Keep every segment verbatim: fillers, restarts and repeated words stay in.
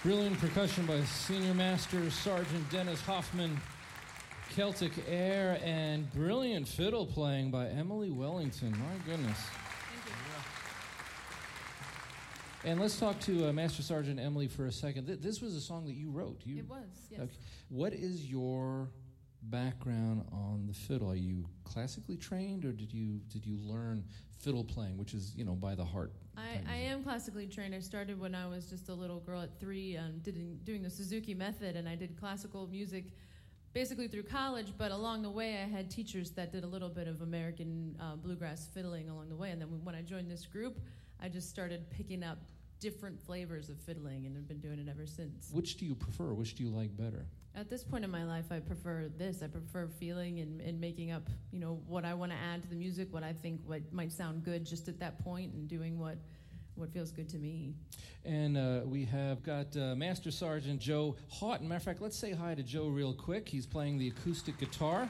Brilliant percussion by Senior Master Sergeant Dennis Hoffman, Celtic Air, and brilliant fiddle playing by Emily Wellington. My goodness. Thank you. And let's talk to uh, Master Sergeant Emily for a second. Th- this was a song that you wrote. You, it was, yes. Okay. What is your background on the fiddle? Are you classically trained, or did you did you learn fiddle playing, which is, you know, by the heart? I, I am classically trained. I started when I was just a little girl at three, um, did, doing the Suzuki method, and I did classical music basically through college, but along the way I had teachers that did a little bit of American uh, bluegrass fiddling along the way, and then when I joined this group, I just started picking up different flavors of fiddling, and have been doing it ever since. Which do you prefer? Which do you like better? At this point in my life, I prefer this. I prefer feeling and, and making up, you know, what I want to add to the music, what I think what might sound good just at that point, and doing what what feels good to me. And uh, we have got uh, Master Sergeant Joe Houghton. Matter of fact, let's say hi to Joe real quick. He's playing the acoustic guitar.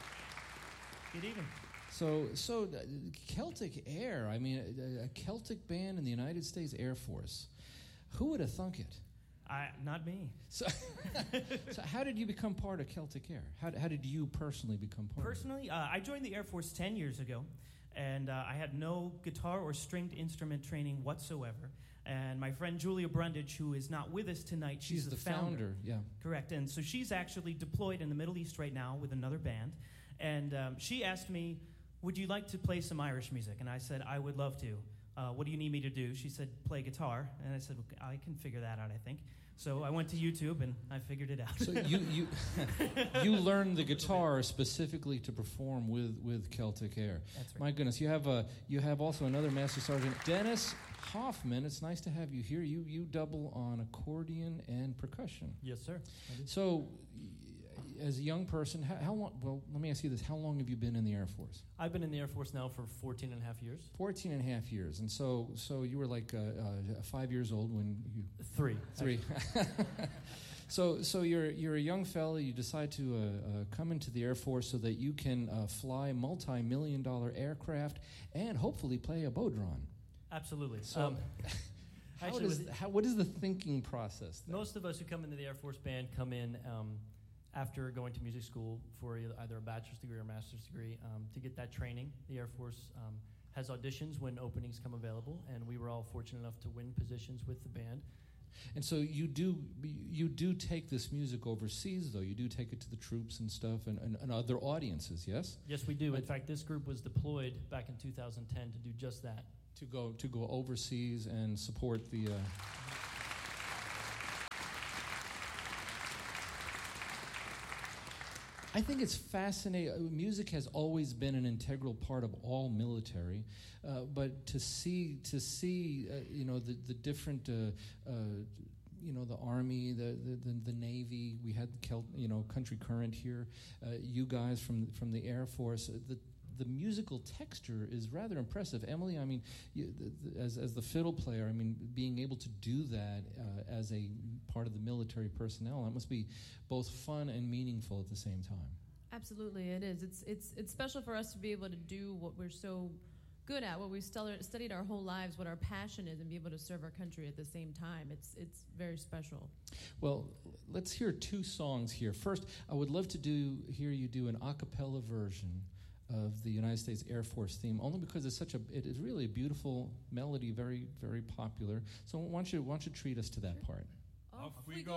Good evening. So, so uh, Celtic Air, I mean, a, a Celtic band in the United States Air Force. Who would have thunk it? I, not me. So, so how did you become part of Celtic Air? How, how did you personally become part Personally, of it? uh, I joined the Air Force ten years ago, and uh, I had no guitar or stringed instrument training whatsoever. And my friend Julia Brundage, who is not with us tonight, she's, she's the, the founder. founder. Yeah. Correct. And so she's actually deployed in the Middle East right now with another band. And um, she asked me, would you like to play some Irish music? And I said, I would love to. Uh, what do you need me to do? She said, play guitar. And I said, I can figure that out, I think. So I went to YouTube and I figured it out. So you you you learned the guitar specifically to perform with, with Celtic Air. That's right. My goodness, you have a you have also another Master Sergeant, Dennis Hoffman. It's nice to have you here. You you double on accordion and percussion. Yes, sir. So, as a young person, how, how long? Well, let me ask you this: how long have you been in the Air Force? I've been in the Air Force now for fourteen and a half years. Fourteen and a half years, and so so you were like uh, uh, five years old when you three three. so so you're you're a young fella. You decide to uh, uh, come into the Air Force so that you can uh, fly multi-million dollar aircraft and hopefully play a bodhrán. Absolutely. So. Um, How Actually, does, how, what is the thinking process there? Most of us who come into the Air Force Band come in um, after going to music school for either a bachelor's degree or a master's degree um, to get that training. The Air Force um, has auditions when openings come available, and we were all fortunate enough to win positions with the band. And so you do you do take this music overseas, though? You do take it to the troops and stuff and, and, and other audiences, yes? Yes, we do. In fact, this group was deployed back in two thousand ten to do just that. To go to go overseas and support the... Uh I think it's fascinating. Music has always been an integral part of all military, uh, but to see to see uh, you know the the different uh, uh, you know the Army, the, the the the Navy. We had the Celt, you know Country Current here. Uh, you guys from from the Air Force. Uh, the the musical texture is rather impressive. Emily, I mean, you, the, the, as as the fiddle player, I mean, being able to do that uh, as a part of the military personnel, that must be both fun and meaningful at the same time. Absolutely, it is. It's it's it's special for us to be able to do what we're so good at, what we've studied our whole lives, what our passion is, and be able to serve our country at the same time. It's it's very special. Well, let's hear two songs here. First, I would love to do hear you do an a cappella version of the United States Air Force theme, only because it's such a it is really a beautiful melody, very very popular. So why don't you why don't you treat us to that part? Off we go.